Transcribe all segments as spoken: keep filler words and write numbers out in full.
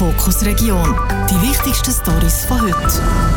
Fokus Region. Die wichtigsten Storys von heute.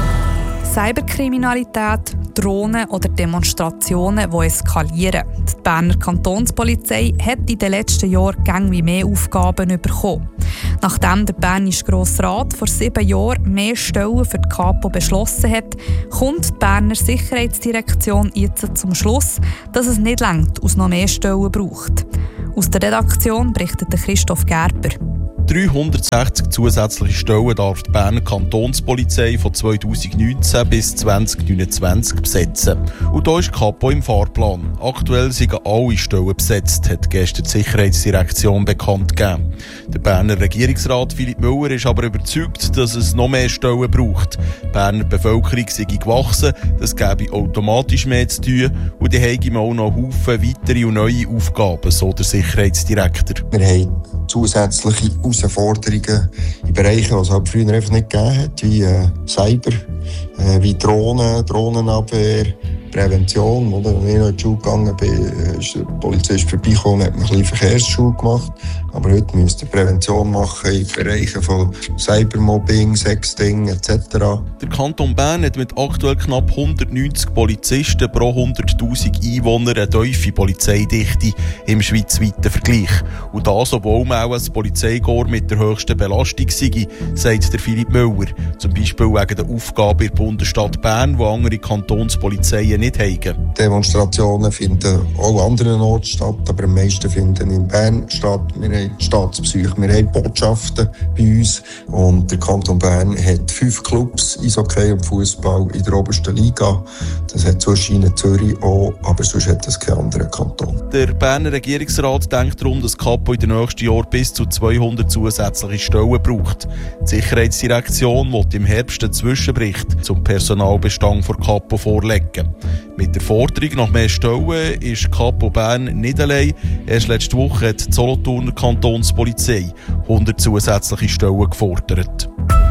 Cyberkriminalität, Drohnen oder Demonstrationen, die eskalieren. Die Berner Kantonspolizei hat in den letzten Jahren gang wie mehr Aufgaben bekommen. Nachdem der Bernische Grosse Rat vor sieben Jahren mehr Stellen für die Kapo beschlossen hat, kommt die Berner Sicherheitsdirektion jetzt zum Schluss, dass es nicht reicht, aus noch mehr Stellen braucht. Aus der Redaktion berichtet Christoph Gerber. dreihundertsechzig zusätzliche Stellen darf die Berner Kantonspolizei von zweitausendneunzehn bis zweitausendneunundzwanzig besetzen. Und da ist die Kapo im Fahrplan. Aktuell sind alle Stellen besetzt, hat gestern die Sicherheitsdirektion bekannt gegeben. Der Berner Regierungsrat Philipp Müller ist aber überzeugt, dass es noch mehr Stellen braucht. Die Berner Bevölkerung sei gewachsen, das gäbe automatisch mehr zu tun und die haben auch noch Haufen weitere und neue Aufgaben, so der Sicherheitsdirektor. Wir haben zusätzliche Herausforderungen in Bereichen, die es halt früher einfach nicht gegeben hat, wie äh, Cyber, äh, wie Drohnen, Drohnenabwehr, Prävention. Oder? Als ich noch in die Schule gegangen bin, ist der Polizist vorbeigekommen und hat mir ein bisschen Verkehrsschule gemacht. Aber heute müsst ihr Prävention machen in Bereichen von Cybermobbing, Sexting et cetera. Der Kanton Bern hat mit aktuell knapp hundertneunzig Polizisten pro hunderttausend Einwohner eine tiefe Polizeidichte im schweizweiten Vergleich. Und das, obwohl man auch als Polizeikorps mit der höchsten Belastung sei, sagt der Philipp Müller. Zum Beispiel wegen der Aufgabe in der Bundesstadt Bern, die andere Kantonspolizeien nicht haben. Demonstrationen finden auch an anderen Orten statt, aber am meisten finden in Bern statt. Wir haben Staatspsyche, wir haben Botschaften bei uns und der Kanton Bern hat fünf Clubs, Eishockey und Fußball in der obersten Liga. Das hat sonst in Zürich auch, aber sonst hat das kein anderer Kanton. Der Berner Regierungsrat denkt darum, dass die Kapo in den nächsten Jahren bis zu zweihundert zusätzliche Stellen braucht. Die Sicherheitsdirektion will im Herbst einen Zwischenbericht zum Personalbestand der Kapo vorlegen. Mit der Forderung nach mehr Stellen ist die Kapo Bern nicht allein. Erst letzte Woche hat die Solothurner Kantonspolizei hundert zusätzliche Stellen gefordert.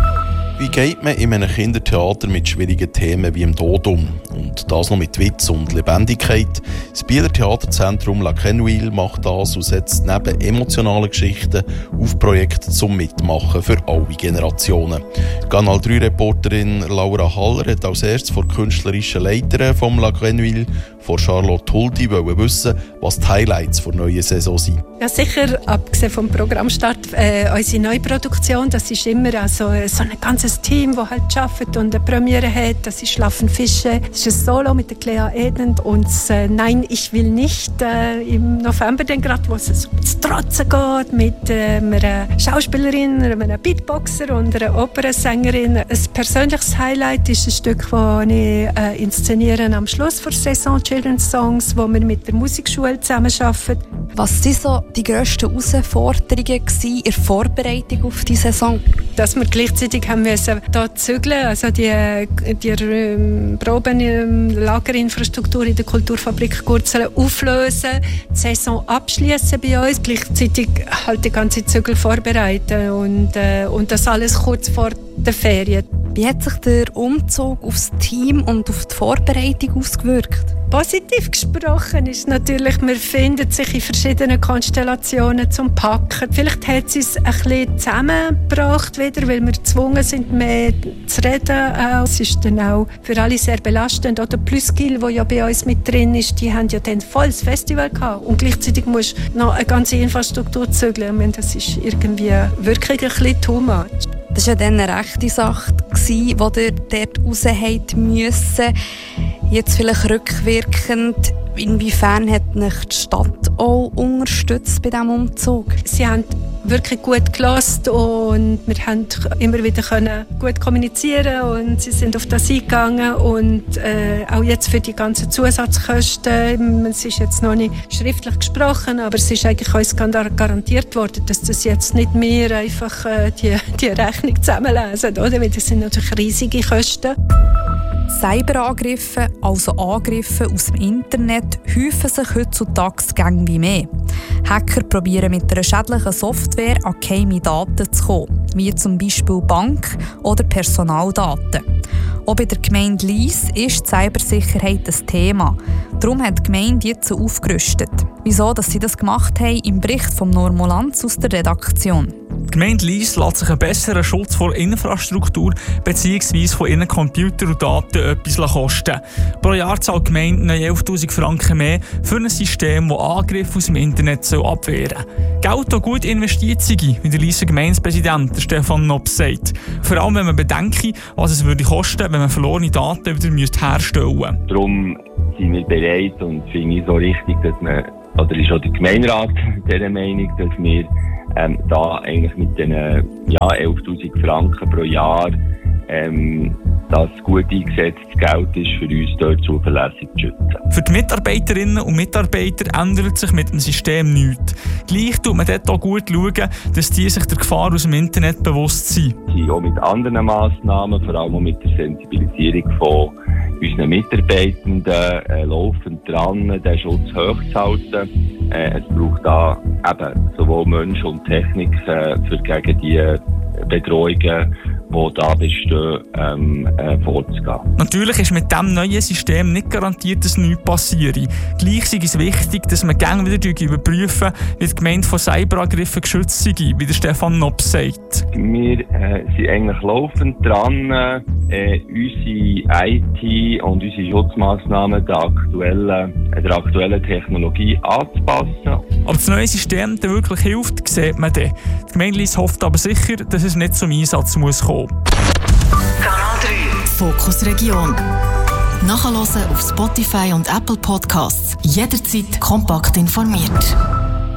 Wie geht man in einem Kindertheater mit schwierigen Themen wie dem Tod um? Und das noch mit Witz und Lebendigkeit. Das Bieler Theaterzentrum La Quenouille macht das und setzt neben emotionalen Geschichten auf Projekte zum Mitmachen für alle Generationen. Kanal drei Reporterin Laura Haller hat als erstes vor der künstlerischen Leiterin vom La Quenouille, von Charlotte Huldi, wissen, was die Highlights der neuen Saison sind. Ja, sicher, abgesehen vom Programmstart, äh, unsere Neuproduktion, das ist immer also, so ein ganzes Team, das halt arbeitet und eine Premiere hat. Das ist «Schlafen Fische», das ist ein Solo mit der Clea Eden und äh, «Nein, ich will nicht» äh, im November, dann gerade, wo es so ins Trotzen geht, mit äh, einer Schauspielerin, einem Beatboxer und einer Opernsängerin. Ein persönliches Highlight ist ein Stück, das ich äh, inszeniere am Schluss der Saison, Children's Songs, wo wir mit der Musikschule zusammenarbeiten. Was waren so die grössten Herausforderungen in der Vorbereitung auf die Saison? Dass wir gleichzeitig haben müssen hier zügeln, also die, die ähm, Probenlagerinfrastruktur in der Kulturfabrik Gurzelen auflösen, die Saison abschließen bei uns, gleichzeitig halt die ganze Zügel vorbereiten und, äh, und das alles kurz vor der Ferien. Wie hat sich der Umzug aufs Team und auf die Vorbereitung ausgewirkt? Positiv gesprochen ist natürlich, man findet sich in verschiedenen Konstellationen zum Packen. Vielleicht hat es uns ein bisschen zusammengebracht wieder, weil wir gezwungen sind, mehr zu reden. Es ist dann auch für alle sehr belastend. Oder Pluskill, der ja bei uns mit drin ist, die haben ja dann volles Festival gehabt. Und gleichzeitig musst du noch eine ganze Infrastruktur zügeln. Ich meine, das ist irgendwie wirklich ein bisschen too much. Das war ja dann eine rechte Sache, die ihr dort raus müssen. Jetzt vielleicht rückwirkend, inwiefern hat euch die Stadt auch unterstützt bei diesem Umzug? Sie haben wirklich gut gehört und wir haben immer wieder können gut kommunizieren und sie sind auf das eingegangen und äh, auch jetzt für die ganzen Zusatzkosten, es ist jetzt noch nicht schriftlich gesprochen, aber es ist eigentlich uns garantiert worden, dass das jetzt nicht mehr einfach äh, die, die Rechnung zusammenlesen, oder? Weil das sind natürlich riesige Kosten. Cyberangriffe, also Angriffe aus dem Internet, häufen sich heutzutage gang wie mehr. Hacker probieren mit einer schädlichen Software an geheime Daten zu kommen, wie zum Beispiel Bank- oder Personaldaten. Auch bei der Gemeinde Lyss ist die Cybersicherheit ein Thema. Darum hat die Gemeinde jetzt aufgerüstet. Wieso dass sie das gemacht haben, im Bericht von Normolanz aus der Redaktion. Die Gemeinde Lyss lässt sich einen besseren Schutz vor Infrastruktur bzw. von ihren Computern und Daten etwas kosten. Pro Jahr zahlt die Gemeinde elftausend Franken mehr für ein System, das Angriffe aus dem Internet abwehren soll. Geld, das gut investiert sei, wie der Lysser Gemeindepräsident Stefan Nobs sagt. Vor allem, wenn man bedenke, was es würde kosten, wenn man verlorene Daten wieder herstellen müsste. Darum sind wir bereit und finde ich so richtig, dass man, oder ist auch der Gemeinderat dieser Meinung, dass wir ähm, da eigentlich mit den ja, elftausend Franken pro Jahr ähm, das gut eingesetztes Geld ist, für uns dort zuverlässig zu schützen. Für die Mitarbeiterinnen und Mitarbeiter ändert sich mit dem System nichts. Gleich tut man dort auch gut schauen, dass die sich der Gefahr aus dem Internet bewusst sind. Sie sind auch mit anderen Massnahmen, vor allem auch mit der Sensibilisierung von unseren Mitarbeitenden, äh, laufend dran, den Schutz hochzuhalten. Äh, es braucht da eben sowohl Mensch und Technik äh, für gegen die Bedrohungen, die da bestehen, ähm, äh, vorzugehen. Natürlich ist mit diesem neuen System nicht garantiert, dass nichts passiert. Gleich ist es wichtig, dass man gerne wieder überprüfen, wie die Gemeinde von Cyberangriffen geschützt sei, wie der Stefan Nobs sagt. Wir äh, sind eigentlich laufend dran, äh, unsere I T und unsere Schutzmaßnahmen der aktuellen, äh, der aktuellen Technologie anzupassen. Ob das neue System dann wirklich hilft, sieht man dann. Die Gemeinde Lyss hofft aber sicher, dass es nicht zum Einsatz muss kommen. Kanal drei Fokus Region. Nachhören auf Spotify und Apple Podcasts. Jederzeit kompakt informiert.